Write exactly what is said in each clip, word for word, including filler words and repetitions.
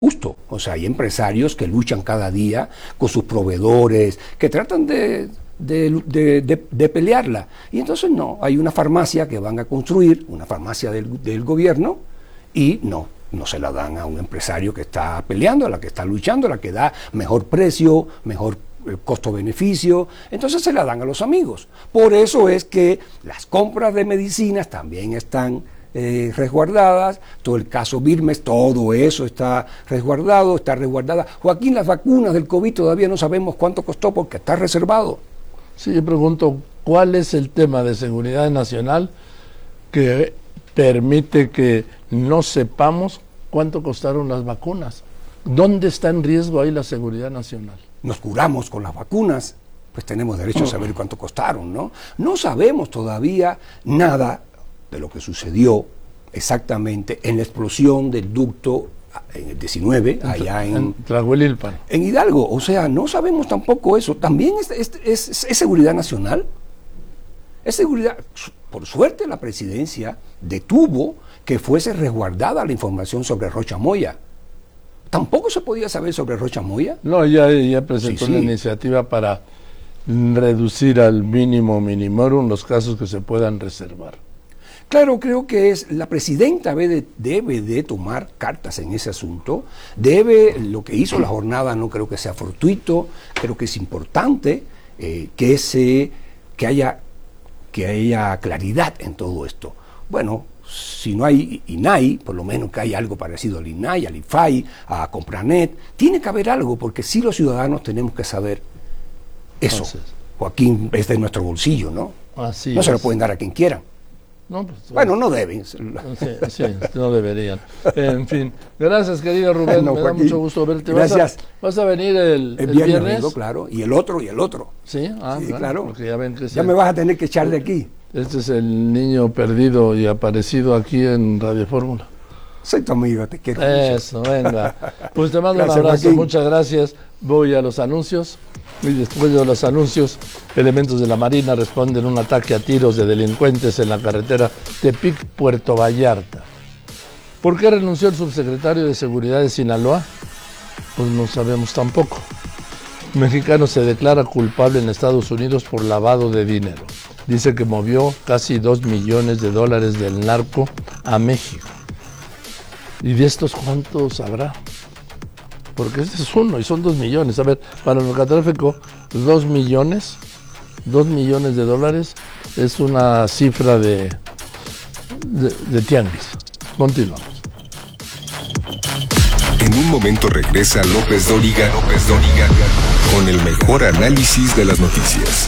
justo. O sea, hay empresarios que luchan cada día con sus proveedores, que tratan de, de, de, de, de pelearla. Y entonces no, hay una farmacia que van a construir, una farmacia del, del gobierno, y no, no se la dan a un empresario que está peleando, a la que está luchando, a la que da mejor precio, mejor costo-beneficio, entonces se la dan a los amigos. Por eso es que las compras de medicinas también están Eh, resguardadas, todo el caso Birmes, todo eso está resguardado, está resguardada. Joaquín, las vacunas del COVID todavía no sabemos cuánto costó porque está reservado. Sí, yo pregunto, ¿cuál es el tema de seguridad nacional que permite que no sepamos cuánto costaron las vacunas? ¿Dónde está en riesgo ahí la seguridad nacional? Nos curamos con las vacunas, pues tenemos derecho a saber cuánto costaron, ¿no? No sabemos todavía nada de lo que sucedió exactamente en la explosión del ducto en el diecinueve, allá en, en Tlahuelilpan, en Hidalgo. O sea, no sabemos tampoco eso. También es, es, es, es seguridad nacional. Es seguridad. Por suerte la presidencia detuvo que fuese resguardada la información sobre Rocha Moya. ¿Tampoco se podía saber sobre Rocha Moya? No, ya, ya presentó Sí, una sí. iniciativa para reducir al mínimo minimorum los casos que se puedan reservar. Claro, creo que es la presidenta debe de, debe de tomar cartas en ese asunto, debe, lo que hizo la jornada no creo que sea fortuito, creo que es importante eh, que, se, que, haya, que haya claridad en todo esto. Bueno, si no hay I N A I, por lo menos que haya algo parecido al I N A I, al I F A I, a Compranet, tiene que haber algo, porque sí los ciudadanos tenemos que saber eso. Entonces, Joaquín, es de nuestro bolsillo, ¿no? Así no es. se lo pueden dar a quien quieran. No, pues, Bueno, no deben. Sí, sí, no deberían. En fin, gracias querido Rubén, No, me Joaquín, da mucho gusto verte. gracias. ¿Vas a, vas a venir el, El el viernes, viernes? vengo, claro, y el otro, y el otro. Sí, ah, Sí, claro. claro. Porque ya ven que Ya se- me vas a tener que echar de aquí. Este es el niño perdido y aparecido aquí en Radio Fórmula. Soy tu amigo, te quiero mucho. Eso, venga. Pues te mando Gracias, un abrazo, Joaquín. muchas gracias. Voy a los anuncios y después de los anuncios, elementos de la Marina responden un ataque a tiros de delincuentes en la carretera Tepic-Puerto Vallarta. ¿Por qué renunció el subsecretario de Seguridad de Sinaloa? Pues no sabemos tampoco. Mexicano se declara culpable en Estados Unidos por lavado de dinero. Dice que movió casi dos millones de dólares del narco a México. ¿Y de estos cuántos habrá? Porque este es uno y son dos millones. A ver, para el narcotráfico, dos millones, dos millones de dólares es una cifra de, de, de tianguis. Continuamos. En un momento regresa López Dóriga, López Dóriga, con el mejor análisis de las noticias.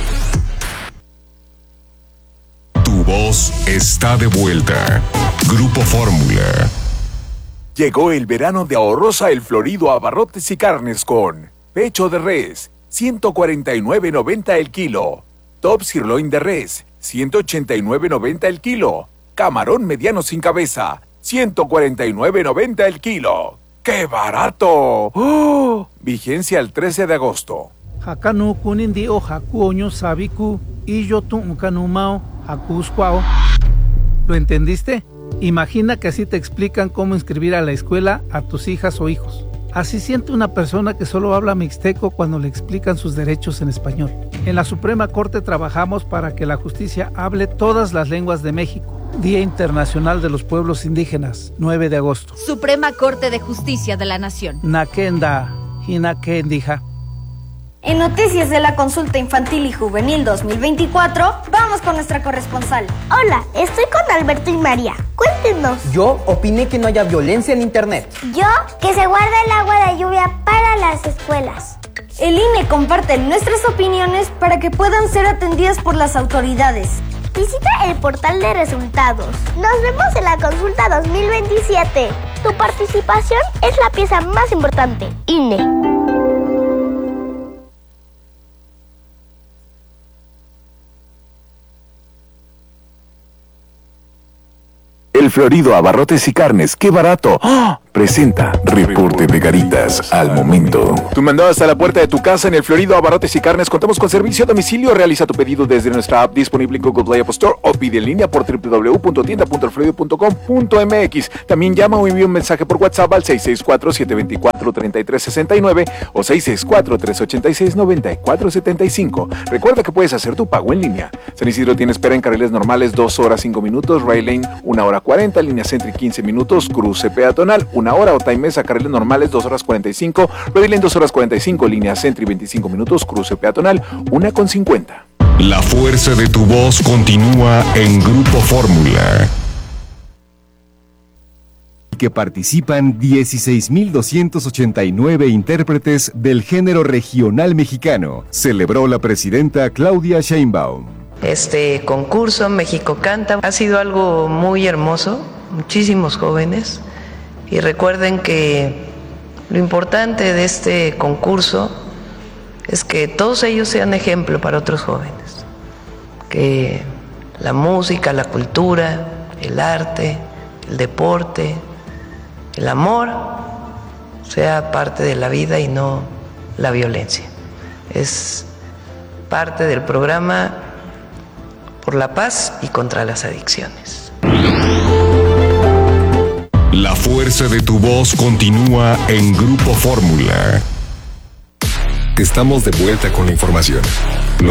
Tu voz está de vuelta. Grupo Fórmula. Llegó el verano de Ahorrosa El Florido Abarrotes y Carnes con pecho de res, ciento cuarenta y nueve noventa el kilo. Top sirloin de res, ciento ochenta y nueve noventa el kilo. Camarón mediano sin cabeza, ciento cuarenta y nueve noventa el kilo. ¡Qué barato! ¡Oh! Vigencia el trece de agosto. Hakanu kunindi o hakuoño sabiku y yo tu ukanumao hakuskwao. ¿Lo entendiste? Imagina que así te explican cómo inscribir a la escuela a tus hijas o hijos. Así siente una persona que solo habla mixteco cuando le explican sus derechos en español. En la Suprema Corte trabajamos para que la justicia hable todas las lenguas de México. Día Internacional de los Pueblos Indígenas, nueve de agosto. Suprema Corte de Justicia de la Nación. Nakenda, Hinakendija. En Noticias de la Consulta Infantil y Juvenil dos mil veinticuatro, vamos con nuestra corresponsal. Hola, estoy con Alberto y María. Cuéntenos. Yo opiné que no haya violencia en internet. Yo, que se guarde el agua de lluvia para las escuelas. El I N E comparte nuestras opiniones para que puedan ser atendidas por las autoridades. Visita el portal de resultados. Nos vemos en la consulta dos mil veintisiete. Tu participación es la pieza más importante. I N E. El Florido Abarrotes y Carnes, ¡qué barato! ¡Oh! Presenta Reporte de margaritas al momento. Tu mandado hasta la puerta de tu casa en el Florido Abarrotes y Carnes. Contamos con servicio a domicilio. Realiza tu pedido desde nuestra app disponible en Google Play App Store o pide en línea por doble u doble u doble u punto tienda punto el florido punto com punto m x. También llama o envía un mensaje por WhatsApp al seis seis cuatro, siete dos cuatro, tres tres seis nueve o seis seis cuatro, tres ocho seis, nueve cuatro siete cinco. Recuerda que puedes hacer tu pago en línea. San Isidro tiene espera en carriles normales dos horas cinco minutos, Rail Lane una hora cuarenta, línea Sentry quince minutos, cruce peatonal una hora, Otay Mesa carriles normales dos horas cuarenta y cinco, Rail Lane dos horas cuarenta y cinco, línea Sentry veinticinco minutos, cruce peatonal una con cincuenta. La fuerza de tu voz continúa en Grupo Fórmula. Que participan dieciséis mil doscientos ochenta y nueve intérpretes del género regional mexicano, celebró la presidenta Claudia Sheinbaum. Este concurso México Canta ha sido algo muy hermoso, muchísimos jóvenes, y recuerden que lo importante de este concurso es que todos ellos sean ejemplo para otros jóvenes, que la música, la cultura, el arte, el deporte, el amor sea parte de la vida y no la violencia. Es parte del programa por la paz y contra las adicciones. La fuerza de tu voz continúa en Grupo Fórmula. Estamos de vuelta con la información. Lo